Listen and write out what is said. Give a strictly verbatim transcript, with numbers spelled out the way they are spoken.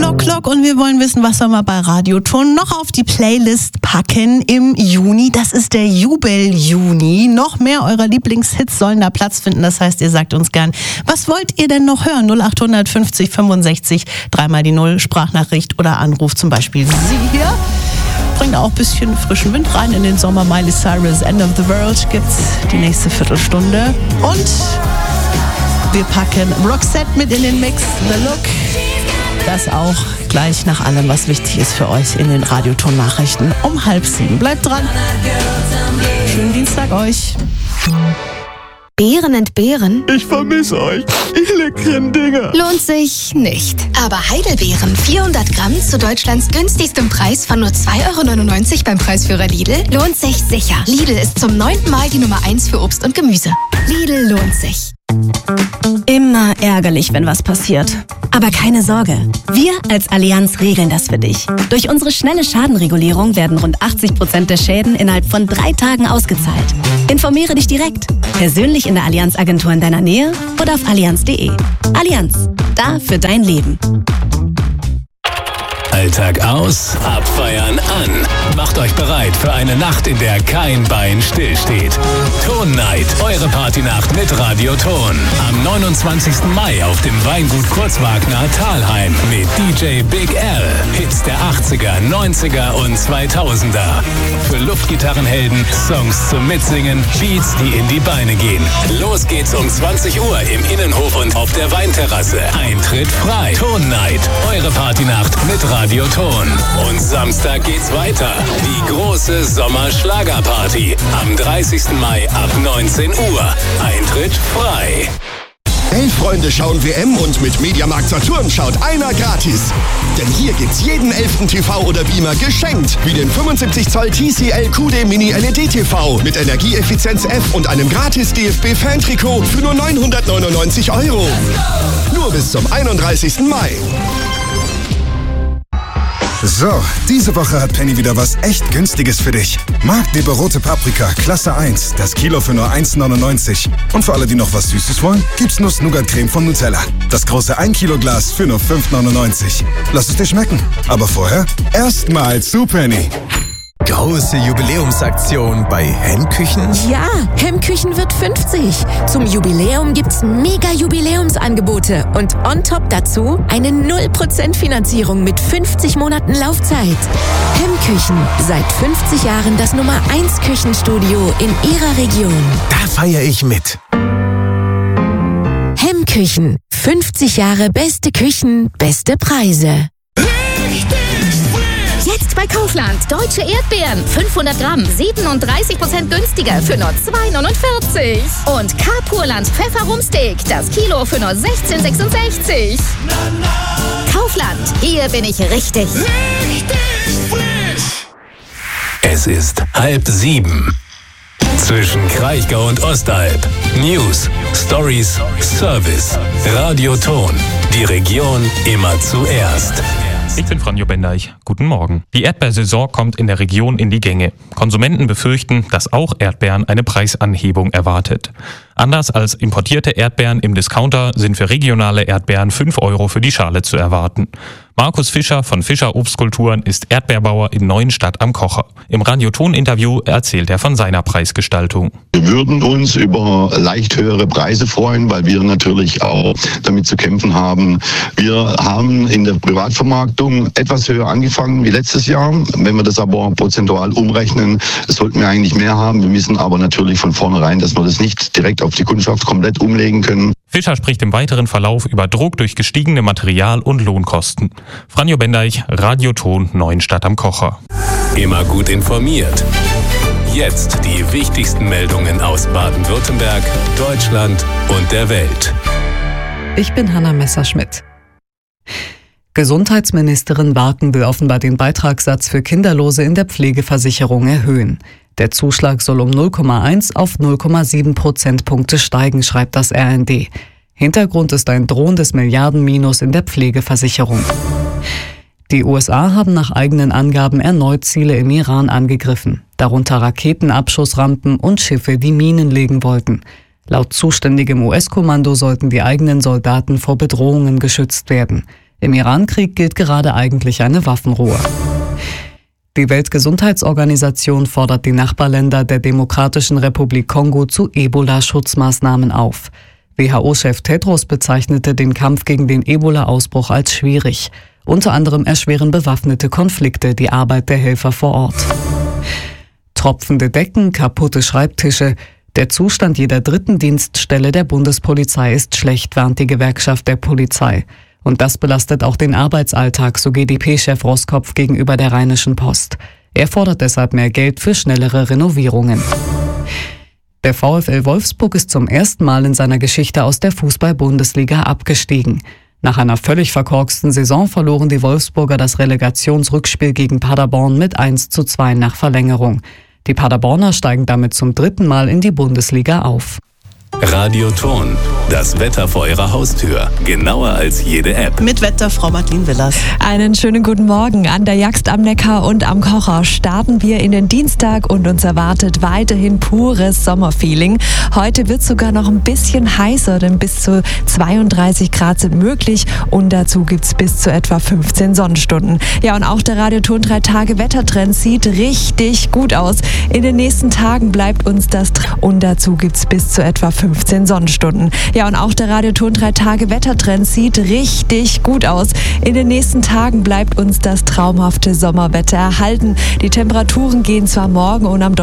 O'Clock und wir wollen wissen, was soll man bei Radioton noch auf die Playlist packen im Juni. Das ist der Jubel-Juni. Noch mehr eurer Lieblingshits sollen da Platz finden. Das heißt, ihr sagt uns gern, was wollt ihr denn noch hören? null acht fünfzig fünfundsechzig, dreimal die Null, Sprachnachricht oder Anruf, zum Beispiel Sie hier. Bringt auch ein bisschen frischen Wind rein in den Sommer. Miley Cyrus, End of the World gibt's die nächste Viertelstunde. Und wir packen Roxette mit in den Mix, The Look. Das auch gleich nach allem, was wichtig ist für euch in den Radioton-Nachrichten um halb sieben. Bleibt dran. Schönen Dienstag euch. Beeren entbehren? Ich vermisse euch, ihr leckeren Dinger. Lohnt sich nicht. Aber Heidelbeeren, vierhundert Gramm zu Deutschlands günstigstem Preis von nur zwei Euro neunundneunzig beim Preisführer Lidl, lohnt sich sicher. Lidl ist zum neunten Mal die Nummer eins für Obst und Gemüse. Lidl lohnt sich. Immer ärgerlich, wenn was passiert. Aber keine Sorge, wir als Allianz regeln das für dich. Durch unsere schnelle Schadenregulierung werden rund achtzig Prozent der Schäden innerhalb von drei Tagen ausgezahlt. Informiere dich direkt, persönlich in der Allianz-Agentur in deiner Nähe oder auf allianz punkt de. Allianz, da für dein Leben. Alltag aus, abfeiern an. Macht euch bereit für eine Nacht, in der kein Bein stillsteht. Ton Night, eure Partynacht mit Radioton. Am neunundzwanzigsten Mai auf dem Weingut Kurzwagner Thalheim mit D J Big L. Hits der achtziger, neunziger und zweitausender. Für Luftgitarrenhelden, Songs zum Mitsingen, Beats, die in die Beine gehen. Los geht's um zwanzig Uhr im Innenhof und auf der Weinterrasse. Eintritt frei. Ton Night, eure Partynacht mit Radioton. Und Samstag geht's weiter. Die große Sommerschlagerparty. Am dreißigsten Mai ab neunzehn Uhr. Eintritt frei. Elf Freunde schauen W M und mit Mediamarkt Saturn schaut einer gratis. Denn hier gibt's jeden elften T V oder Beamer geschenkt. Wie den fünfundsiebzig Zoll T C L Q D Mini L E D T V mit Energieeffizienz F und einem gratis D F B-Fan-Trikot für nur neunhundertneunundneunzig Euro. Nur bis zum einunddreißigsten Mai. So, diese Woche hat Penny wieder was echt Günstiges für dich. Marktleber rote Paprika, Klasse eins, das Kilo für nur eins neunundneunzig. Und für alle, die noch was Süßes wollen, gibt's Nuss-Nougat-Creme von Nutella. Das große ein Kilo Glas für nur fünf neunundneunzig. Lass es dir schmecken. Aber vorher erstmal zu Penny. Große Jubiläumsaktion bei Hemmküchen? Ja, Hemmküchen wird fünfzig. Zum Jubiläum gibt's mega Jubiläumsangebote und on top dazu eine null Prozent Finanzierung mit fünfzig Monaten Laufzeit. Hemmküchen, seit fünfzig Jahren das Nummer eins Küchenstudio in Ihrer Region. Da feiere ich mit. Hemmküchen, fünfzig Jahre beste Küchen, beste Preise. Jetzt bei Kaufland. Deutsche Erdbeeren. fünfhundert Gramm. siebenunddreißig Prozent günstiger für nur zwei neunundvierzig. Und K-Purland Pfefferrumsteak. Das Kilo für nur sechzehn sechsundsechzig. Kaufland. Hier bin ich richtig. Richtig frisch. Es ist halb sieben. Zwischen Kraichgau und Ostalb. News, Stories, Service. Radioton. Die Region immer zuerst. Ich bin Franjo Bendeich. Guten Morgen. Die Erdbeersaison kommt in der Region in die Gänge. Konsumenten befürchten, dass auch Erdbeeren eine Preisanhebung erwartet. Anders als importierte Erdbeeren im Discounter sind für regionale Erdbeeren fünf Euro für die Schale zu erwarten. Markus Fischer von Fischer Obstkulturen ist Erdbeerbauer in Neuenstadt am Kocher. Im Radioton-Interview erzählt er von seiner Preisgestaltung. Wir würden uns über leicht höhere Preise freuen, weil wir natürlich auch damit zu kämpfen haben. Wir haben in der Privatvermarktung etwas höher angefangen wie letztes Jahr. Wenn wir das aber prozentual umrechnen, sollten wir eigentlich mehr haben. Wir wissen aber natürlich von vornherein, dass wir das nicht direkt auf die Kundschaft komplett umlegen können. Fischer spricht im weiteren Verlauf über Druck durch gestiegene Material- und Lohnkosten. Franjo Bendeich, Radioton, Neuenstadt am Kocher. Immer gut informiert. Jetzt die wichtigsten Meldungen aus Baden-Württemberg, Deutschland und der Welt. Ich bin Hanna Messerschmidt. Gesundheitsministerin Barken will offenbar den Beitragssatz für Kinderlose in der Pflegeversicherung erhöhen. Der Zuschlag soll um null Komma eins auf null Komma sieben Prozentpunkte steigen, schreibt das R N D. Hintergrund ist ein drohendes Milliardenminus in der Pflegeversicherung. Die U S A haben nach eigenen Angaben erneut Ziele im Iran angegriffen, darunter Raketenabschussrampen und Schiffe, die Minen legen wollten. Laut zuständigem U S-Kommando sollten die eigenen Soldaten vor Bedrohungen geschützt werden. Im Iran-Krieg gilt gerade eigentlich eine Waffenruhe. Die Weltgesundheitsorganisation fordert die Nachbarländer der Demokratischen Republik Kongo zu Ebola-Schutzmaßnahmen auf. W H O-Chef Tedros bezeichnete den Kampf gegen den Ebola-Ausbruch als schwierig. Unter anderem erschweren bewaffnete Konflikte die Arbeit der Helfer vor Ort. Tropfende Decken, kaputte Schreibtische. Der Zustand jeder dritten Dienststelle der Bundespolizei ist schlecht, warnt die Gewerkschaft der Polizei. Und das belastet auch den Arbeitsalltag, so G d P-Chef Roskopf gegenüber der Rheinischen Post. Er fordert deshalb mehr Geld für schnellere Renovierungen. Der VfL Wolfsburg ist zum ersten Mal in seiner Geschichte aus der Fußball-Bundesliga abgestiegen. Nach einer völlig verkorksten Saison verloren die Wolfsburger das Relegationsrückspiel gegen Paderborn mit eins zu zwei nach Verlängerung. Die Paderborner steigen damit zum dritten Mal in die Bundesliga auf. Radio Thon, das Wetter vor Ihrer Haustür. Genauer als jede App. Mit Wetter, Frau Martin Willers. Einen schönen guten Morgen. An der Jagst am Neckar und am Kocher starten wir in den Dienstag und uns erwartet weiterhin pures Sommerfeeling. Heute wird es sogar noch ein bisschen heißer, denn bis zu zweiunddreißig Grad sind möglich und dazu gibt es bis zu etwa fünfzehn Sonnenstunden. Ja, und auch der Radio Thon drei Tage Wettertrend sieht richtig gut aus. In den nächsten Tagen bleibt uns das und dazu gibt es bis zu etwa fünfzehn Sonnenstunden. Ja, und auch der Radio Thon drei Tage Wettertrend sieht richtig gut aus. In den nächsten Tagen bleibt uns das traumhafte Sommerwetter erhalten. Die Temperaturen gehen zwar morgen und am Donnerstag